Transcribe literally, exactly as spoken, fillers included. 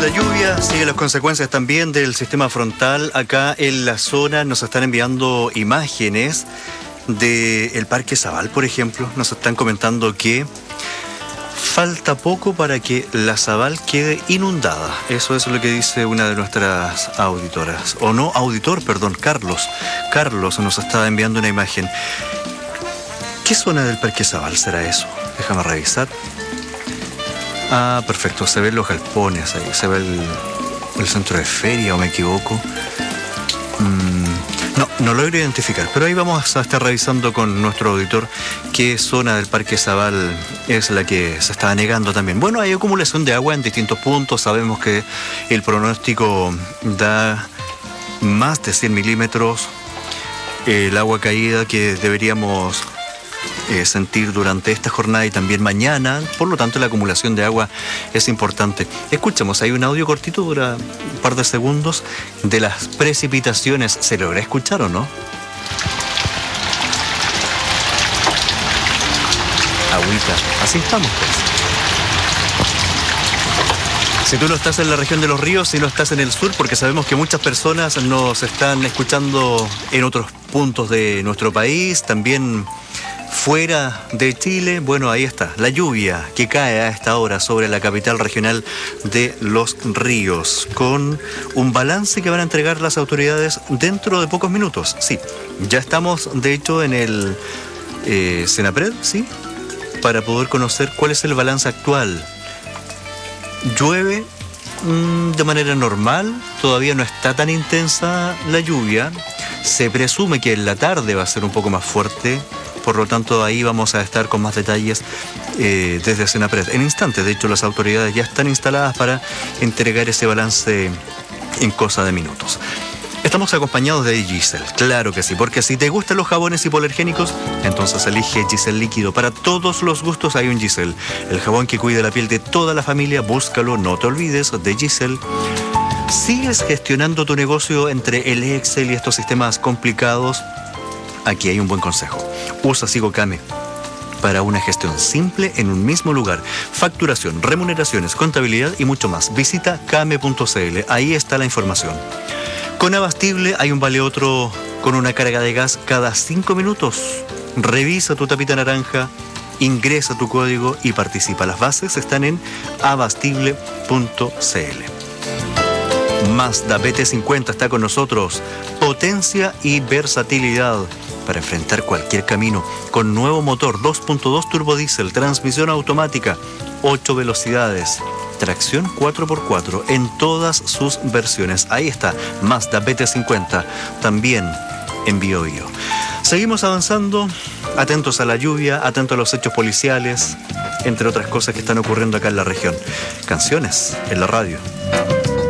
la lluvia, sigue las consecuencias también del sistema frontal. Acá en la zona nos están enviando imágenes del Parque Zabal, por ejemplo. Nos están comentando que falta poco para que la Zabal quede inundada. Eso es lo que dice una de nuestras auditoras. O no, auditor, perdón, Carlos. Carlos nos está enviando una imagen. ¿Qué zona del Parque Zabal será eso? Déjame revisar. Ah, perfecto, se ven los galpones ahí, se ve el, el centro de feria, o me equivoco. Mm, no, no logro identificar, pero ahí vamos a estar revisando con nuestro auditor qué zona del Parque Zabal es la que se está negando también. Bueno, hay acumulación de agua en distintos puntos, sabemos que el pronóstico da más de cien milímetros, el agua caída que deberíamos Eh, sentir durante esta jornada y también mañana, por lo tanto la acumulación de agua es importante. Escuchemos, hay un audio cortito, dura un par de segundos, de las precipitaciones. ¿Se logra escuchar o no? Agüita, así estamos pues. Si tú no estás en la región de los ríos, si no estás en el sur, porque sabemos que muchas personas nos están escuchando en otros puntos de nuestro país, también fuera de Chile, bueno, ahí está, la lluvia que cae a esta hora sobre la capital regional de Los Ríos, con un balance que van a entregar las autoridades dentro de pocos minutos. Sí, ya estamos, de hecho, en el eh, Senapred, ¿sí? Para poder conocer cuál es el balance actual. Llueve mmm, de manera normal, todavía no está tan intensa la lluvia. Se presume que en la tarde va a ser un poco más fuerte. Por lo tanto, ahí vamos a estar con más detalles eh, desde Senapred. En instantes, de hecho, las autoridades ya están instaladas para entregar ese balance en cosa de minutos. Estamos acompañados de Giselle, claro que sí, porque si te gustan los jabones hipoalergénicos, entonces elige Giselle líquido. Para todos los gustos hay un Giselle, el jabón que cuida la piel de toda la familia. Búscalo, no te olvides de Giselle. ¿Sigues gestionando tu negocio entre el Excel y estos sistemas complicados? Aquí hay un buen consejo. Usa SigoCame para una gestión simple en un mismo lugar. Facturación, remuneraciones, contabilidad y mucho más. Visita came punto cl. Ahí está la información. Con Abastible hay un vale otro con una carga de gas cada cinco minutos. Revisa tu tapita naranja, ingresa tu código y participa. Las bases están en abastible punto cl. Mazda B T cincuenta está con nosotros. Potencia y versatilidad para enfrentar cualquier camino, con nuevo motor dos punto dos turbodiesel, transmisión automática, ocho velocidades, tracción cuatro por cuatro en todas sus versiones. Ahí está, Mazda B T cincuenta, también en Bio Bio. Seguimos avanzando, atentos a la lluvia, atentos a los hechos policiales, entre otras cosas que están ocurriendo acá en la región. Canciones en la radio.